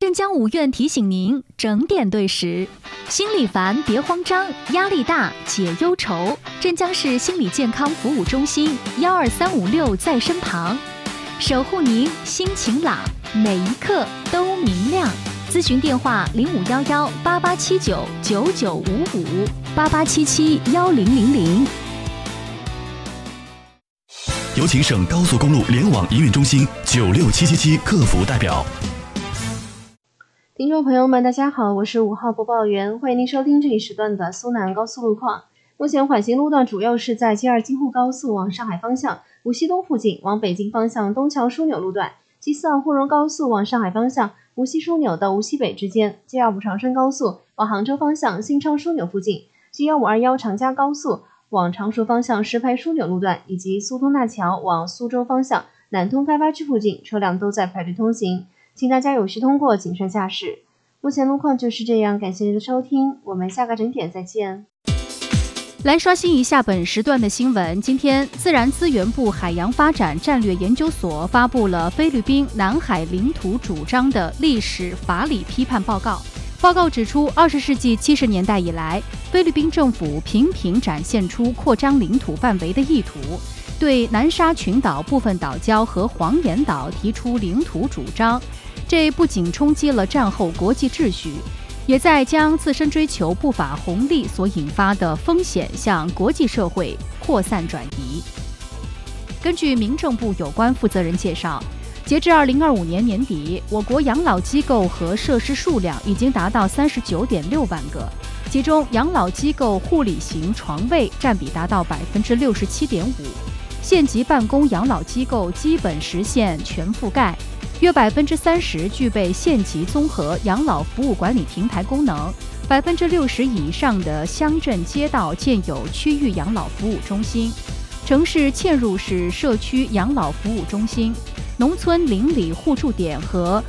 镇江五院提醒您整点对时。心里烦别慌张，压力大解忧愁。镇江市心理健康服务中心12356在身旁，守护您心晴朗，每一刻都明亮。咨询电话05118879995588771000。 有请省高速公路联网营运中心96777客服代表。 听众朋友们，大家好，我是5号播报员，欢迎您收听这一时段的苏南高速路况。目前缓行路段主要是在 G2 京沪高速往上海方向无锡东附近往北京方向东桥枢纽路段， G4 沪蓉高速往上海方向无锡枢纽到无锡北之间， G25 长春高速往杭州方向新昌枢纽附近， G1521 长嘉高速往常熟方向石牌枢纽路段，以及苏通大桥往苏州方向南通开发区附近，车辆都在排队通行，请大家有序通过，谨慎驾驶。目前路况就是这样，感谢您的收听，我们下个整点再见。 来刷新一下本时段的新闻。今天，自然资源部海洋发展战略研究所发布了菲律宾南海领土主张的历史法理批判报告。报告指出，20世纪70年代以来，菲律宾政府频频展现出扩张领土范围的意图，对南沙群岛部分岛礁和黄岩岛提出领土主张。这不仅冲击了战后国际秩序，也在将自身追求不法红利所引发的风险向国际社会扩散转移。根据民政部有关负责人介绍，截至2025年年底，我国养老机构和设施数量已经达到39.6万个，其中养老机构护理型床位占比达到67.5%，县级办公养老机构基本实现全覆盖，约30%具备县级综合养老服务管理平台功能，60%以上的乡镇街道建有区域养老服务中心，城市嵌入式社区养老服务中心，农村邻里互助点和